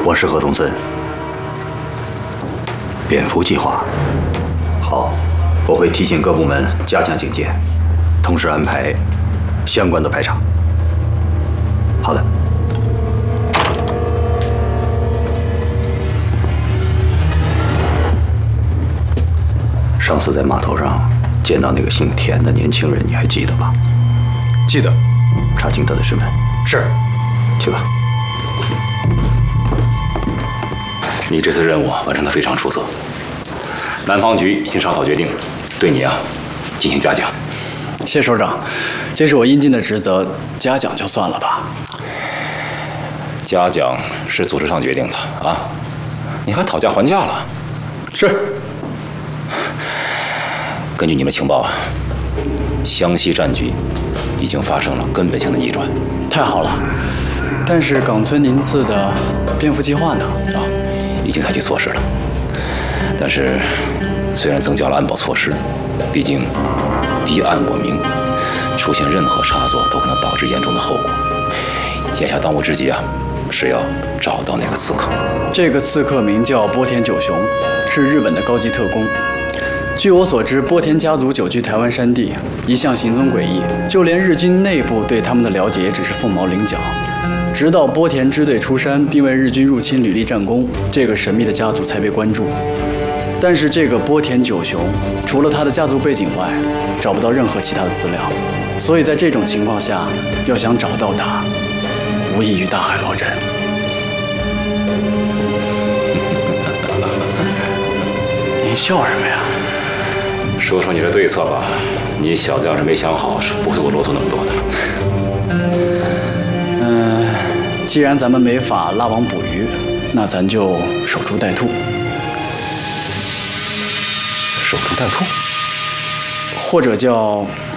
我是何东森。蝙蝠计划，好，我会提醒各部门加强警戒，同时安排相关的排场。好的。上次在码头上见到那个姓田的年轻人，你还记得吧？ 记得。 查清他的身份。 是。 去吧。 你这次任务完成得非常出色，南方局已经商讨决定，对你进行嘉奖。 谢首长，这是我应尽的职责，嘉奖就算了吧。 嘉奖是组织上决定的啊，你还讨价还价了？ 是。 根据你们情报湘西战局已经发生了根本性的逆转。 太好了，但是冈村您次的蝙蝠计划呢？ 已经采取措施了。但是虽然增加了安保措施，毕竟敌暗我明，出现任何差错都可能导致严重的后果。眼下当务之急是要找到那个刺客。 这个刺客名叫波田九雄，是日本的高级特工。据我所知，波田家族久居台湾山地，一向行踪诡异，就连日军内部对他们的了解也只是凤毛麟角。直到波田支队出山，并为日军入侵屡立战功，这个神秘的家族才被关注。但是这个波田九雄，除了他的家族背景外，找不到任何其他的资料。所以在这种情况下，要想找到他，无异于大海捞针。您笑什么呀？ 说说你的对策吧。你小子要是没想好，是不会给我啰嗦那么多的。 既然咱们没法拉网捕鱼，那咱就守株待兔。 守株待兔， 或者叫